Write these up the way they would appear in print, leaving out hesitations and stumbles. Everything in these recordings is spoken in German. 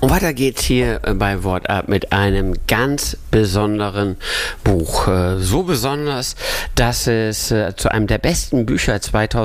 Und weiter geht's hier bei Wort ab mit einem ganz besonderen Buch. So besonders, dass es zu einem der besten Bücher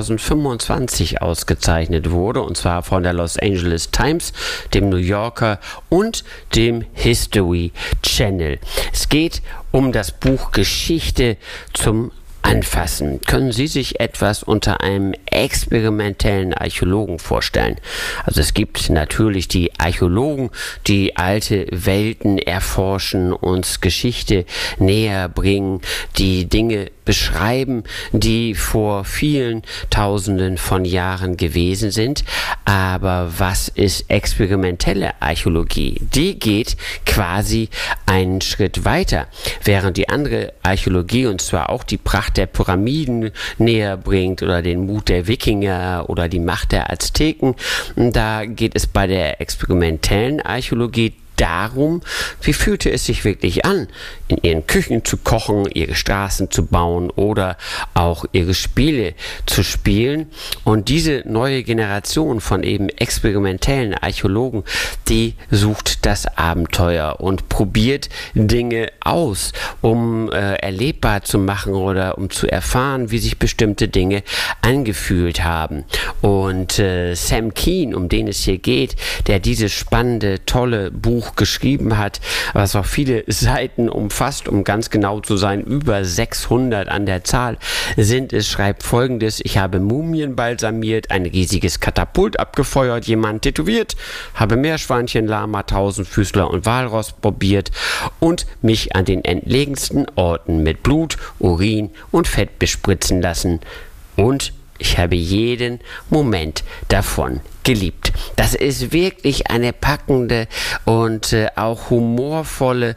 2025 ausgezeichnet wurde, und zwar von der Los Angeles Times, dem New Yorker und dem History Channel. Es geht um das Buch Geschichte zum Anfassen. Können Sie sich etwas unter einem experimentellen Archäologen vorstellen? Also es gibt natürlich die Archäologen, die alte Welten erforschen, uns Geschichte näher bringen, die Dinge beschreiben, die vor vielen Tausenden von Jahren gewesen sind. Aber was ist experimentelle Archäologie? Die geht quasi einen Schritt weiter, während die andere Archäologie, und zwar auch die Pracht der Pyramiden näher bringt oder den Mut der Wikinger oder die Macht der Azteken. Da geht es bei der experimentellen Archäologie darum, wie fühlte es sich wirklich an, in ihren Küchen zu kochen, ihre Straßen zu bauen oder auch ihre Spiele zu spielen. Und diese neue Generation von eben experimentellen Archäologen, die sucht das Abenteuer und probiert Dinge aus, um erlebbar zu machen oder um zu erfahren, wie sich bestimmte Dinge angefühlt haben. Und Sam Keen, um den es hier geht, der dieses spannende, tolle Buch geschrieben hat, was auch viele Seiten umfasst, um ganz genau zu sein, über 600 an der Zahl sind es, schreibt Folgendes: Ich habe Mumien balsamiert, ein riesiges Katapult abgefeuert, jemand tätowiert, habe Meerschweinchen, Lama, Tausendfüßler und Walross probiert und mich an den entlegensten Orten mit Blut, Urin und Fett bespritzen lassen. Und ich habe jeden Moment davon geliebt. Das ist wirklich eine packende und auch humorvolle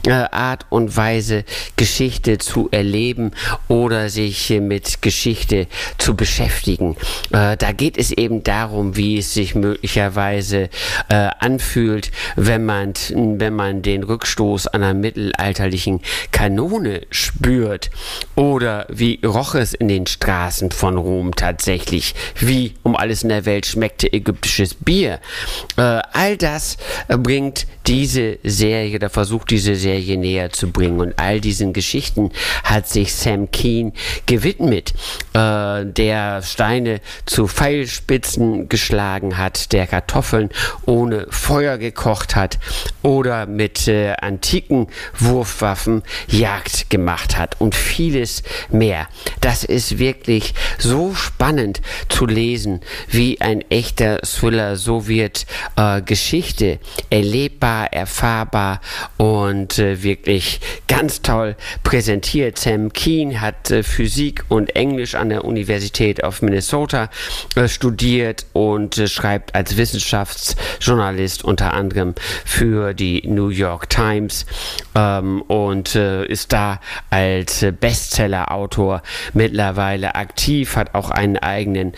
Art und Weise, Geschichte zu erleben oder sich mit Geschichte zu beschäftigen. Da geht es eben darum, wie es sich möglicherweise anfühlt, wenn man den Rückstoß einer mittelalterlichen Kanone spürt, oder wie roch es in den Straßen von Rom tatsächlich, wie um alles in der Welt schmeckte ägyptisches Bier. All das bringt diese Serie, da versucht diese Serie näher zu bringen, und all diesen Geschichten hat sich Sam Keen gewidmet, der Steine zu Pfeilspitzen geschlagen hat, der Kartoffeln ohne Feuer gekocht hat oder mit antiken Wurfwaffen Jagd gemacht hat und vieles mehr. Das ist wirklich so spannend zu lesen, wie ein echter Thriller. So wird Geschichte erlebbar, erfahrbar und wirklich ganz toll präsentiert. Sam Keen hat Physik und Englisch an der Universität of Minnesota studiert und schreibt als Wissenschaftsjournalist unter anderem für die New York Times und ist da als Bestseller-Autor mittlerweile aktiv, hat auch einen eigenen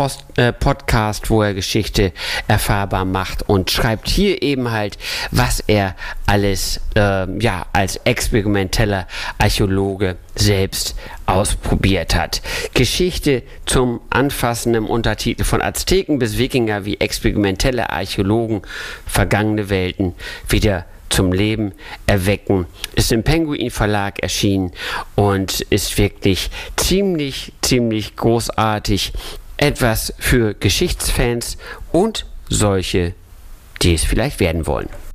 Podcast, wo er Geschichte erfahrbar macht, und schreibt hier eben halt, was er alles als experimenteller Archäologe selbst ausprobiert hat. Geschichte zum Anfassen im Untertitel: Von Azteken bis Wikinger, wie experimentelle Archäologen vergangene Welten wieder zum Leben erwecken, ist im Penguin Verlag erschienen und ist wirklich ziemlich großartig. Etwas für Geschichtsfans und solche, die es vielleicht werden wollen.